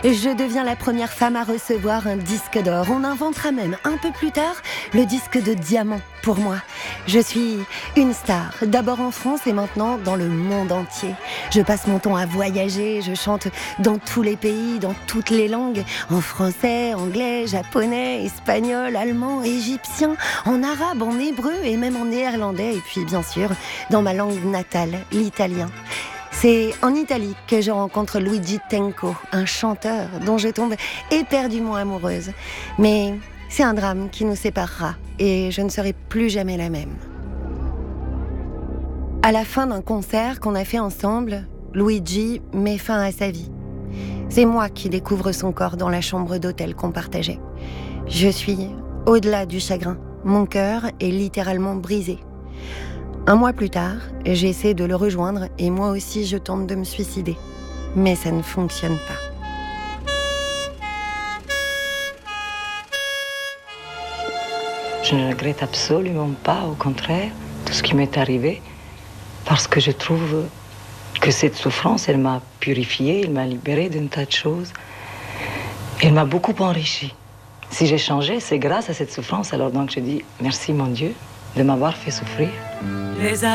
Je deviens la première femme à recevoir un disque d'or. On inventera même un peu plus tard le disque de diamant pour moi. Je suis une star, d'abord en France et maintenant dans le monde entier. Je passe mon temps à voyager, je chante dans tous les pays, dans toutes les langues, en français, anglais, japonais, espagnol, allemand, égyptien, en arabe, en hébreu et même en néerlandais, et puis bien sûr dans ma langue natale, l'italien. C'est en Italie que je rencontre Luigi Tenco, un chanteur dont je tombe éperdument amoureuse. Mais c'est un drame qui nous séparera et je ne serai plus jamais la même. À la fin d'un concert qu'on a fait ensemble, Luigi met fin à sa vie. C'est moi qui découvre son corps dans la chambre d'hôtel qu'on partageait. Je suis au-delà du chagrin. Mon cœur est littéralement brisé. Un mois plus tard, j'essaie de le rejoindre et moi aussi je tente de me suicider. Mais ça ne fonctionne pas. Je ne regrette absolument pas, au contraire, tout ce qui m'est arrivé, parce que je trouve que cette souffrance, elle m'a purifiée, elle m'a libérée d'un tas de choses. Elle m'a beaucoup enrichie. Si j'ai changé, c'est grâce à cette souffrance. Alors donc je dis merci mon Dieu de m'avoir fait souffrir.